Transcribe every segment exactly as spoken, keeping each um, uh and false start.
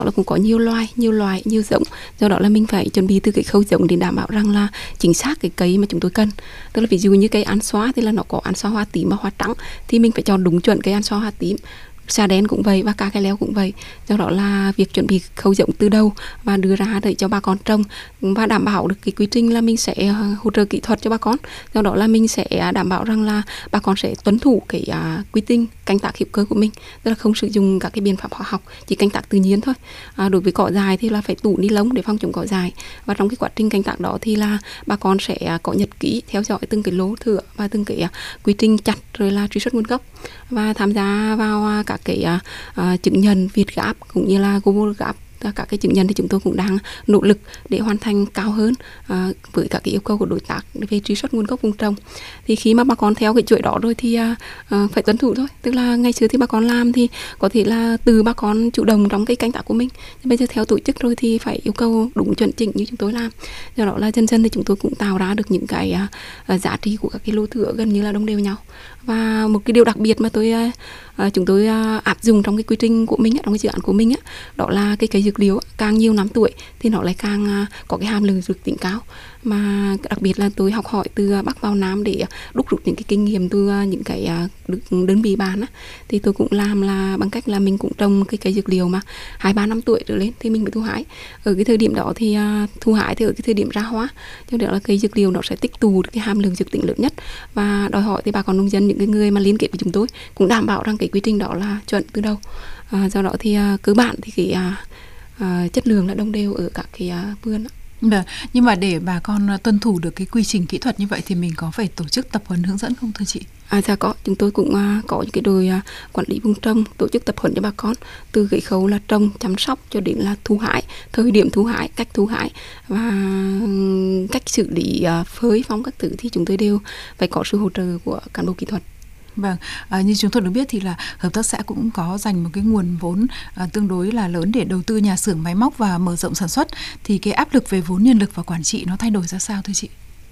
là cũng có nhiều loài, nhiều loại, nhiều giống. Do đó là mình phải chuẩn bị từ cái khâu giống để đảm bảo rằng là chính xác cái cây mà chúng tôi cần. Tức là ví dụ như cây ăn xoa thì là nó có ăn xoa hoa tím và hoa trắng, thì mình phải chọn đúng chuẩn cây ăn xoa hoa tím. Xà đen cũng vậy và cá cái leo cũng vậy. Do đó là việc chuẩn bị khâu giống từ đầu và đưa ra để cho bà con trồng và đảm bảo được cái quy trình là mình sẽ hỗ trợ kỹ thuật cho bà con. Do đó là mình sẽ đảm bảo rằng là bà con sẽ tuân thủ cái uh, quy trình canh tác hữu cơ của mình, tức là không sử dụng các cái biện pháp hóa học, chỉ canh tác tự nhiên thôi. À, đối với cỏ dại thì là phải tủ ni lông để phòng chống cỏ dại, và trong cái quá trình canh tác đó thì là bà con sẽ có nhật ký theo dõi từng cái lô thửa và từng cái uh, quy trình chặt, rồi là truy xuất nguồn gốc và tham gia vào uh, các cái uh, uh, chứng nhận Việt Gap cũng như là Global Gap. Các cái chứng nhận thì chúng tôi cũng đang nỗ lực để hoàn thành cao hơn uh, với các cái yêu cầu của đối tác về truy xuất nguồn gốc vùng trồng. Thì khi mà bà con theo cái chuỗi đó rồi thì uh, uh, phải tuân thủ thôi. Tức là ngày xưa thì bà con làm thì có thể là từ bà con chủ động trong cái canh tác của mình, nhưng bây giờ theo tổ chức rồi thì phải yêu cầu đúng chuẩn chỉnh như chúng tôi làm. Do đó là dần dần thì chúng tôi cũng tạo ra được những cái uh, uh, giá trị của các cái lô thửa gần như là đồng đều nhau. Và một cái điều đặc biệt mà tôi uh, uh, chúng tôi uh, áp dụng trong cái quy trình của mình, trong cái dự án của mình, đó là cái cây dược liệu càng nhiều năm tuổi thì nó lại càng uh, có cái hàm lượng dược tính cao. Mà đặc biệt là tôi học hỏi từ Bắc vào Nam để đúc rút những cái kinh nghiệm từ những cái đơn vị bạn á. Thì tôi cũng làm là bằng cách là mình cũng trồng cái cây dược liệu mà hai ba năm tuổi trở lên thì mình mới thu hái. Ở cái thời điểm đó thì uh, thu hái thì ở cái thời điểm ra hoa, cho nên là cây dược liệu nó sẽ tích tụ được cái hàm lượng dược tính lớn nhất, và đòi hỏi thì bà con nông dân, những cái người mà liên kết với chúng tôi cũng đảm bảo rằng cái quy trình đó là chuẩn từ đầu. Uh, do đó thì uh, cơ bản thì cái uh, uh, chất lượng là đồng đều ở các cái uh, vườn. Được. Nhưng mà để bà con tuân thủ được cái quy trình kỹ thuật như vậy thì mình có phải tổ chức tập huấn hướng dẫn không thưa chị? À dạ có, chúng tôi cũng uh, có những cái đội uh, quản lý vùng trồng tổ chức tập huấn cho bà con từ cái khâu là trồng, chăm sóc cho đến là thu hái, thời điểm thu hái, cách thu hái và um, cách xử lý uh, phơi phóng các thứ thì chúng tôi đều phải có sự hỗ trợ của cán bộ kỹ thuật. Vâng, à, như chúng tôi được biết thì là hợp tác xã cũng có dành một cái nguồn vốn à, tương đối là lớn để đầu tư nhà xưởng máy móc và mở rộng sản xuất. Thì cái áp lực về vốn nhân lực và quản trị nó thay đổi ra sao thưa chị?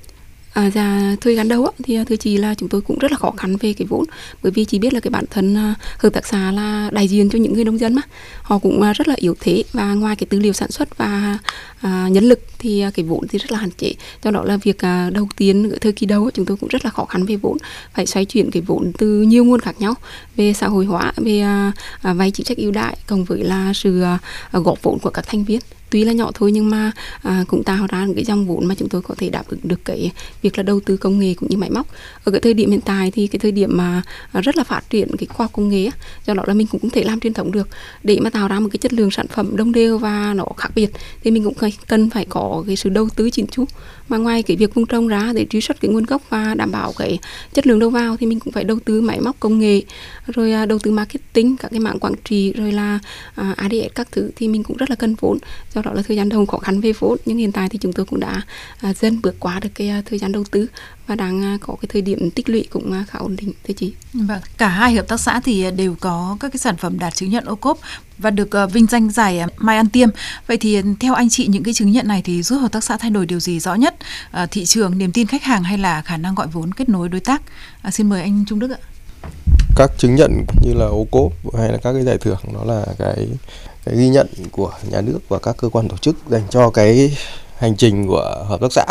À, dạ, thời gian đầu á, thì thưa chị là chúng tôi cũng rất là khó khăn về cái vốn, bởi vì chị biết là cái bản thân uh, hợp tác xã là đại diện cho những người nông dân mà họ cũng uh, rất là yếu thế, và ngoài cái tư liệu sản xuất và uh, nhân lực thì uh, cái vốn thì rất là hạn chế. Do đó là việc uh, đầu tiên ở thời kỳ đầu chúng tôi cũng rất là khó khăn về vốn, phải xoay chuyển cái vốn từ nhiều nguồn khác nhau, về xã hội hóa, về uh, uh, vay chính sách ưu đãi, cộng với là sự uh, góp vốn của các thành viên. Tuy là nhỏ thôi nhưng mà à, cũng tạo ra cái dòng vốn mà chúng tôi có thể đáp ứng được cái việc là đầu tư công nghệ cũng như máy móc. Ở cái thời điểm hiện tại thì cái thời điểm mà à, rất là phát triển cái khoa học công nghệ, do đó là mình cũng không thể làm truyền thống được. Để mà tạo ra một cái chất lượng sản phẩm đồng đều và nó khác biệt thì mình cũng cần phải có cái sự đầu tư chỉnh chu. Mà ngoài cái việc vùng trồng ra để truy xuất cái nguồn gốc và đảm bảo cái chất lượng đầu vào thì mình cũng phải đầu tư máy móc công nghệ, rồi à, đầu tư marketing, các cái mảng quản trị, rồi là à, a đê ét các thứ thì mình cũng rất là cần vốn. Do đó là thời gian đầu khó khăn về vốn, nhưng hiện tại thì chúng tôi cũng đã à, dần bước qua được cái à, thời gian đầu tư và đang à, có cái thời điểm tích lũy cũng à, khá ổn định thưa chị. Vâng, cả hai hợp tác xã thì đều có các cái sản phẩm đạt chứng nhận ô cốp và được uh, vinh danh giải uh, Mai Ăn Tiêm. Vậy thì theo anh chị, những cái chứng nhận này thì giúp hợp tác xã thay đổi điều gì rõ nhất? Uh, thị trường, niềm tin khách hàng hay là khả năng gọi vốn, kết nối đối tác? Uh, xin mời anh Trung Đức ạ. Các chứng nhận như là ô cốp hay là các cái giải thưởng, đó là cái, cái ghi nhận của nhà nước và các cơ quan tổ chức dành cho cái hành trình của hợp tác xã.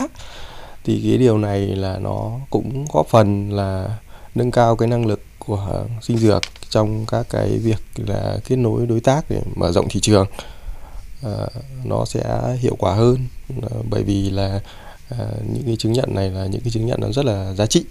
Thì cái điều này là nó cũng góp phần là nâng cao cái năng lực của Sinh Dược trong các cái việc là kết nối đối tác để mở rộng thị trường. À, nó sẽ hiệu quả hơn, à, bởi vì là à, những cái chứng nhận này là những cái chứng nhận nó rất là giá trị.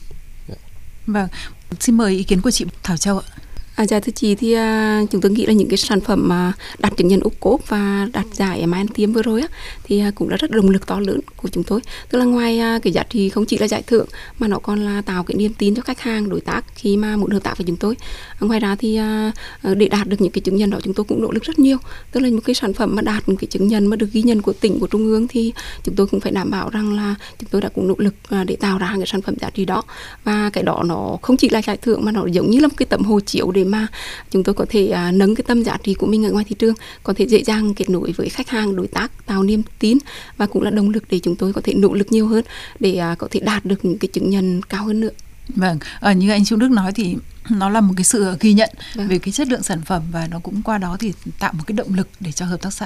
Vâng, xin mời ý kiến của chị Thảo Châu ạ. À, dạ thưa chị thì uh, chúng tôi nghĩ là những cái sản phẩm mà uh, đạt chứng nhận ô cốp và đạt giải Mai Ăn Tiêm vừa rồi á, thì uh, cũng là rất động lực to lớn của chúng tôi. Tức là ngoài uh, cái giá trị không chỉ là giải thưởng mà nó còn là tạo cái niềm tin cho khách hàng, đối tác khi mà muốn hợp tác với chúng tôi. Uh, ngoài ra thì uh, để đạt được những cái chứng nhận đó chúng tôi cũng nỗ lực rất nhiều. Tức là một cái sản phẩm mà đạt một cái chứng nhận mà được ghi nhận của tỉnh, của trung ương thì chúng tôi cũng phải đảm bảo rằng là chúng tôi đã cũng nỗ lực uh, để tạo ra cái sản phẩm giá trị đó. Và cái đó nó không chỉ là giải thưởng mà nó giống như là một cái tấm hồ chiếu để mà chúng tôi có thể à, nâng cái tâm giá trị của mình ở ngoài thị trường, có thể dễ dàng kết nối với khách hàng, đối tác, tạo niềm tin và cũng là động lực để chúng tôi có thể nỗ lực nhiều hơn để à, có thể đạt được những cái chứng nhận cao hơn nữa. Vâng, à, như anh Trung Đức nói thì nó là một cái sự ghi nhận Vâng. về cái chất lượng sản phẩm, và nó cũng qua đó thì tạo một cái động lực để cho hợp tác xã